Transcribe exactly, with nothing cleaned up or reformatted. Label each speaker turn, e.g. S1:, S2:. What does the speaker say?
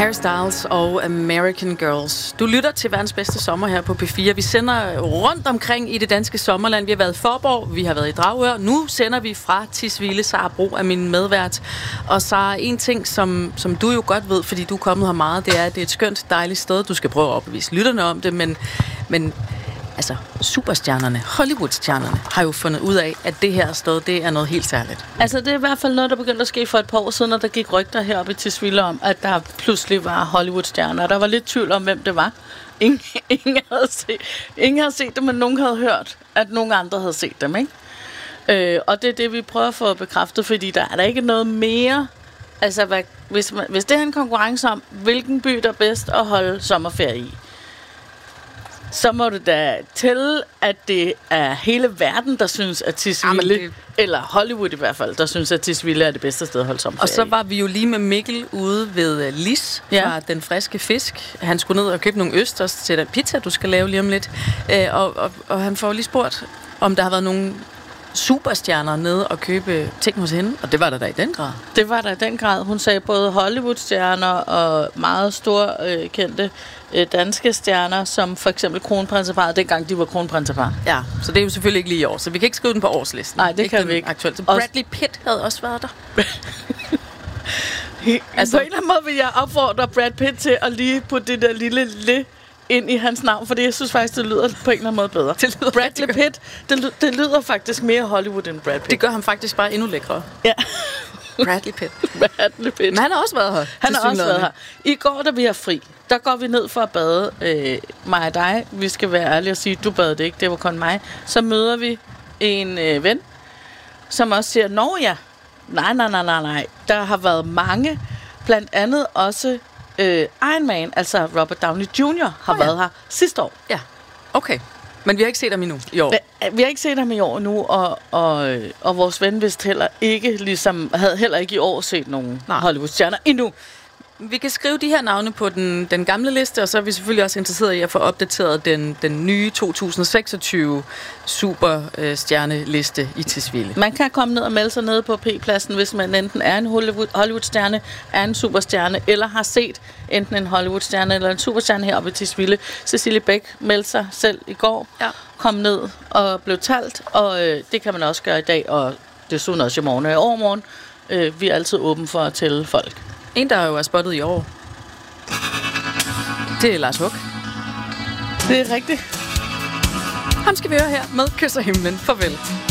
S1: Harry Styles og American Girls. Du lytter til verdens bedste sommer her på P fire. Vi sender rundt omkring i det danske sommerland. Vi har været i Faaborg, vi har været i Dragør. Nu sender vi fra Tisvilde. Sara Bro er min medvært. Og Sara, en ting, som, som du jo godt ved, fordi du er kommet her meget, det er, at det er et skønt, dejligt sted. Du skal prøve at opbevise lytterne om det, men... men altså, superstjernerne, Hollywood-stjernerne, har jo fundet ud af, at det her sted, det er noget helt særligt.
S2: Altså, det er i hvert fald noget, der begyndte at ske for et par år siden, når der gik rygter heroppe i Tisvilde om, at der pludselig var Hollywood-stjerner. Der var lidt tvivl om, hvem det var. Ingen, ingen, havde, set, ingen havde set dem, men nogen havde hørt, at nogen andre havde set dem, ikke? Øh, og det er det, vi prøver at få bekræftet, fordi der er der ikke noget mere... Altså, hvad, hvis, man, hvis det er en konkurrence om, hvilken by der er bedst at holde sommerferie i, så må det da tælle, at det er hele verden, der synes, at Tisvilde, det... eller Hollywood i hvert fald, der synes, at Tisvilde er det bedste sted at holde sommerferie.
S1: Og så var vi jo lige med Mikkel ude ved Lis fra ja. Den Friske Fisk. Han skulle ned og købe nogle østers til den pizza, du skal lave lige om lidt. Øh, og, og, og han får lige spurgt, om der har været nogle superstjerner nede og købe ting hos hende, og det var der da i den grad.
S2: Det var der i den grad. Hun sagde både Hollywood-stjerner og meget store øh, kendte øh, danske stjerner, som for eksempel kronprinseparret, dengang de var kronprinseparret.
S1: Ja, så det er jo selvfølgelig ikke lige i år, så vi kan ikke skrive den på årslisten.
S2: Nej, det
S1: ikke
S2: kan vi ikke.
S1: Aktuelt. Så Bradley Pitt havde også været der.
S2: altså, på en eller anden måde vil jeg opfordre Brad Pitt til at lige putte det der lille le ind i hans navn, fordi jeg synes faktisk, det lyder på en eller anden måde bedre.
S1: Det lyder
S2: Bradley Pitt, det, det lyder faktisk mere Hollywood end Brad Pitt.
S1: Det gør ham faktisk bare endnu lækrere.
S2: Ja.
S1: Bradley Pitt.
S2: Bradley Pitt.
S1: Men han har også været her.
S2: Han har også været her. I går, da vi har fri, der går vi ned for at bade. Øh, mig og dig, vi skal være ærlige og sige, du badede ikke, det var kun mig. Så møder vi en øh, ven, som også siger, nå ja, nej, nej, nej, nej, nej. Der har været mange, blandt andet også øh, Iron Man, altså Robert Downey junior har oh, ja. været her sidste år.
S1: Ja, okay. Men vi har ikke set ham endnu i år.
S2: Vi har ikke set ham i år nu, og, og, og vores ven vidste heller ikke, ligesom, havde heller ikke i år set nogen Hollywood-stjerner endnu.
S1: Vi kan skrive de her navne på den, den gamle liste, og så er vi selvfølgelig også interesseret i at få opdateret den, den nye to tusind seksogtyve superstjerneliste i Tisvilde.
S2: Man kan komme ned og melde sig nede på P-pladsen, hvis man enten er en Hollywood-stjerne, er en superstjerne, eller har set enten en Hollywood-stjerne eller en superstjerne heroppe i Tisvilde. Cecilie Bæk meldte sig selv i går, ja. kom ned og blev talt, og øh, det kan man også gøre i dag, og desuden også i morgen og i overmorgen. Øh, vi er altid åbne for at tælle folk.
S1: En, der jo er spottet i år, det er Lars Huck.
S2: Det er rigtigt.
S1: Ham skal vi høre her med Kysser Himlen. Farvel.